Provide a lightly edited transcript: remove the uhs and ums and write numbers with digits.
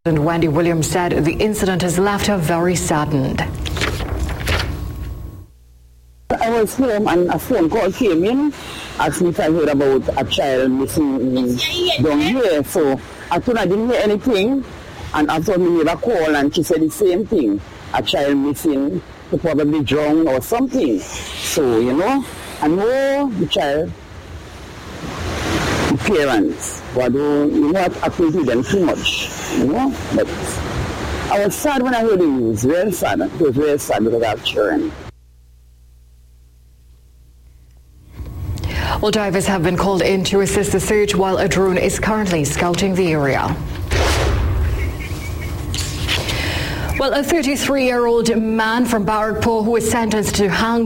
And Wendy Williams said the incident has left her very saddened. I was home and a phone call came in, asking if I heard about a child missing down here. So I thought I didn't hear anything, and after me gave a call and she said the same thing. A child missing, probably drowned or something. So, I know the child, the parents, but not acting to them too much, But I was sad when I heard the news, very sad. It was very sad because I have children. Well, divers have been called in to assist the search while a drone is currently scouting the area. Well, a 33-year-old man from Barrackpore who was sentenced to hang